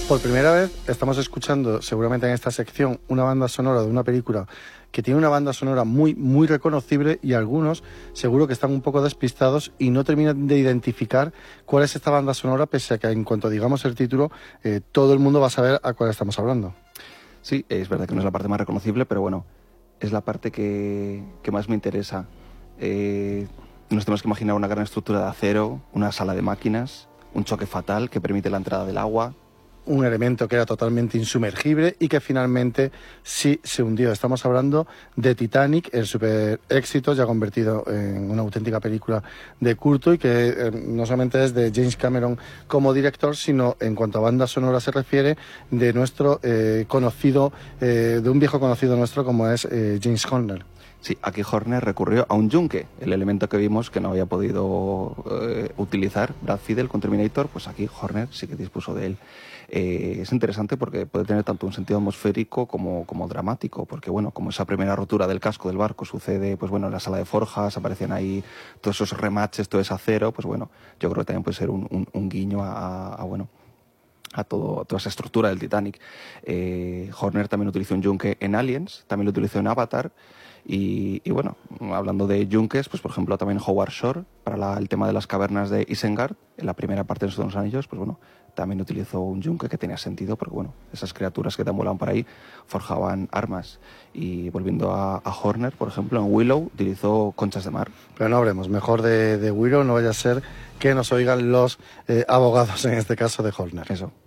Por primera vez estamos escuchando, seguramente en esta sección, una banda sonora de una película que tiene una banda sonora muy, muy reconocible, y algunos seguro que están un poco despistados y no terminan de identificar cuál es esta banda sonora, pese a que en cuanto digamos el título, todo el mundo va a saber a cuál estamos hablando. Sí, es verdad que no es la parte más reconocible, pero bueno, es la parte que más me interesa. Nos tenemos que imaginar una gran estructura de acero, una sala de máquinas, un choque fatal que permite la entrada del agua. Un elemento que era totalmente insumergible y que finalmente sí se hundió. Estamos hablando de Titanic, el super éxito ya convertido en una auténtica película de culto, y que no solamente es de James Cameron como director, sino en cuanto a banda sonora se refiere, de nuestro conocido, de un viejo conocido nuestro como es James Horner. Sí, aquí Horner recurrió a un yunque, el elemento que vimos que no había podido utilizar Brad Fiedel con Terminator, pues aquí Horner sí que dispuso de él. Es interesante porque puede tener tanto un sentido atmosférico como dramático, porque bueno, como esa primera rotura del casco del barco sucede, pues bueno, en la sala de forjas, aparecen ahí todos esos remaches, todo ese acero, pues bueno, yo creo que también puede ser un guiño a toda esa estructura del Titanic. Horner también utilizó un yunque en Aliens, también lo utilizó en Avatar. Y bueno, hablando de yunques, pues por ejemplo también Howard Shore para el tema de las cavernas de Isengard, en la primera parte de los Anillos, pues bueno, también utilizó un yunque que tenía sentido, porque bueno, esas criaturas que deambulaban por ahí forjaban armas. Y volviendo a Horner, por ejemplo, en Willow utilizó conchas de mar. Pero no hablemos mejor de Willow, no vaya a ser que nos oigan los abogados, en este caso de Horner. Eso.